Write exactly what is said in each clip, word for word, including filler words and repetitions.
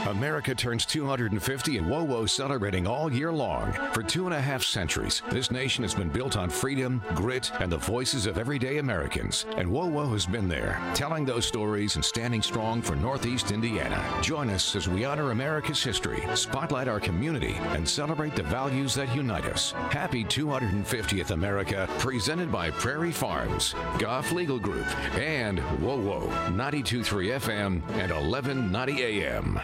America turns two hundred fifty and WOWO celebrating all year long. For two and a half centuries, this nation has been built on freedom, grit, and the voices of everyday Americans. And WOWO has been there, telling those stories and standing strong for Northeast Indiana. Join us as we honor America's history, spotlight our community, and celebrate the values that unite us. Happy two hundred fiftieth America, presented by Prairie Farms, Goff Legal Group, and WOWO, ninety-two point three F M and eleven ninety A M.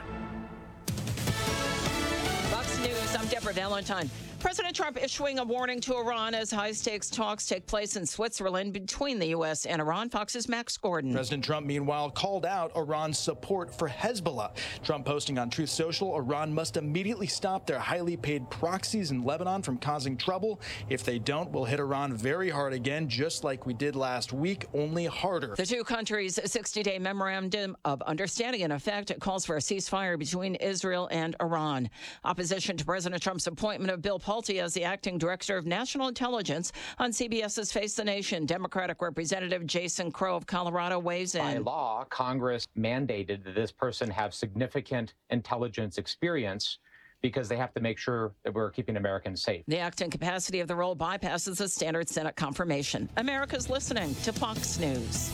Fox News, I'm Deborah Valentine. President Trump issuing a warning to Iran as high-stakes talks take place in Switzerland between the U S and Iran. Fox's Max Gordon. President Trump, meanwhile, called out Iran's support for Hezbollah. Trump posting on Truth Social, Iran must immediately stop their highly paid proxies in Lebanon from causing trouble. If they don't, we'll hit Iran very hard again, just like we did last week, only harder. The two countries' sixty-day memorandum of understanding, in effect, calls for a ceasefire between Israel and Iran. Opposition to President Trump's appointment of Bill Pulte as the acting director of national intelligence on CBS's Face the Nation. Democratic Representative Jason Crow of Colorado weighs in. By law, Congress mandated that this person have significant intelligence experience because they have to make sure that we're keeping Americans safe. The acting capacity of the role bypasses a standard Senate confirmation. America's listening to Fox News.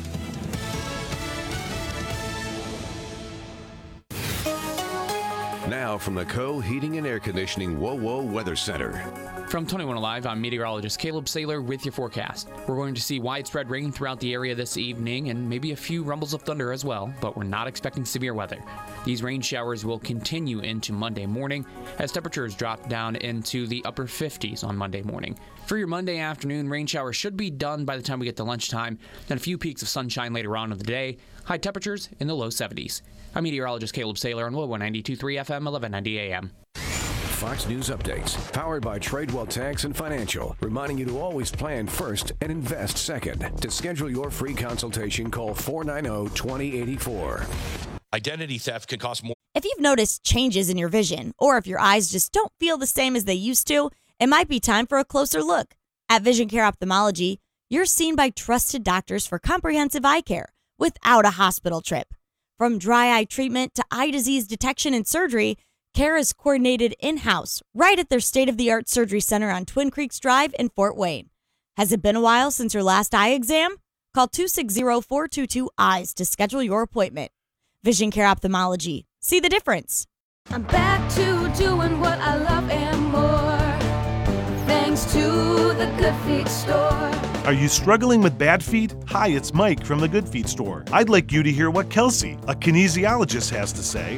Now from the Co Heating and Air Conditioning WOWO Weather Center. From twenty-one Alive, I'm meteorologist Caleb Saylor with your forecast. We're going to see widespread rain throughout the area this evening and maybe a few rumbles of thunder as well, but we're not expecting severe weather. These rain showers will continue into Monday morning as temperatures drop down into the upper fifties on Monday morning. For your Monday afternoon, rain showers should be done by the time we get to lunchtime, then a few peaks of sunshine later on in the day, high temperatures in the low seventies. I'm meteorologist Caleb Saylor on WOWO ninety-two point three F M, eleven ninety A M. Fox News Updates, powered by Tradewell Tax and Financial, reminding you to always plan first and invest second. To schedule your free consultation, call four nine zero, two zero eight four. Identity theft can cost more. If you've noticed changes in your vision, or if your eyes just don't feel the same as they used to, it might be time for a closer look. At Vision Care Ophthalmology, you're seen by trusted doctors for comprehensive eye care without a hospital trip. From dry eye treatment to eye disease detection and surgery, care is coordinated in-house right at their state-of-the-art surgery center on Twin Creeks Drive in Fort Wayne. Has it been a while since your last eye exam? Call two six zero, four two two, EYES to schedule your appointment. Vision Care Ophthalmology. See the difference. I'm back to doing what I love and more, thanks to the Good Feet store. Are you struggling with bad feet? Hi, it's Mike from the Good Feet store. I'd like you to hear what Kelsey, a kinesiologist, has to say